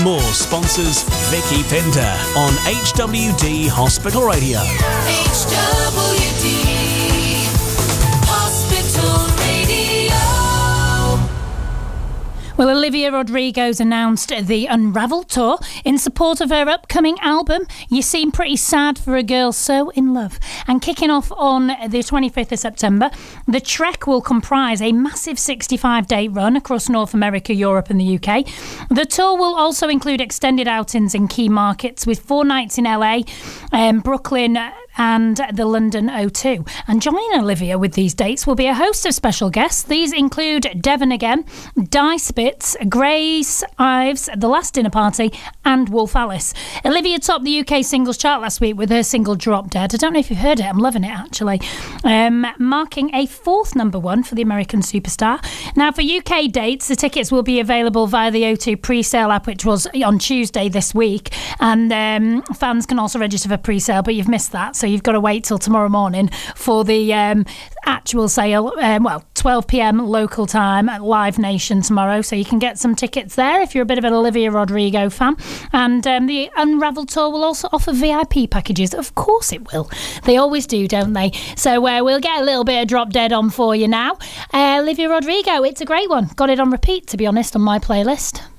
More sponsors Vicky Pinder on HWD Hospital Radio. HWD Hospital Radio. Well, Olivia Rodrigo's announced the Unravel tour in support of her upcoming album, You Seem Pretty Sad for a Girl So in Love. And kicking off on the 25th of September, the trek will comprise a massive 65-day run across North America, Europe and the UK. The tour will also include extended outings in key markets with 4 nights in LA, Brooklyn and the London O2. And joining Olivia with these dates will be a host of special guests. These include Devon Again, Di Spitz, Grace Ives, The Last Dinner Party and Wolf Alice. Olivia topped the UK singles chart last week with her single Drop Dead. I don't know if you've heard it, I'm loving it actually. Marking a 4th number 1 for the American superstar. Now for UK dates, the tickets will be available via the O2 pre-sale app, which was on Tuesday this week, and fans can also register for pre-sale, but you've missed that, so you've got to wait till tomorrow morning for the actual sale. 12 p.m. local time at Live Nation tomorrow, so you can get some tickets there if you're a bit of an Olivia Rodrigo fan. And the Unravel tour will also offer VIP packages. Of course it will. They always do, don't they? So we'll get a little bit of Drop Dead on for you now. Olivia Rodrigo, it's a great one. Got it on repeat, to be honest, on my playlist.